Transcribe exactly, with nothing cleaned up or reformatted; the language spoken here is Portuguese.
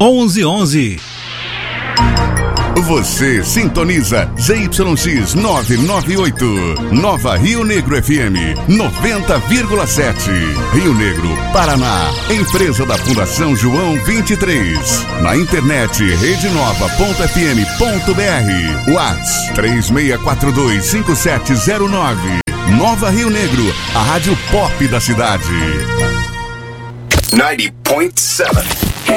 onze onze. Você sintoniza Z Y X novecentos e noventa e oito, Nova Rio Negro F M noventa vírgula sete, Rio Negro, Paraná. Empresa da Fundação João vinte e três. Na internet rede nova ponto f m ponto b r. WhatsApp três seis quatro dois cinco sete zero nove. Nova Rio Negro, a rádio pop da cidade. noventa ponto sete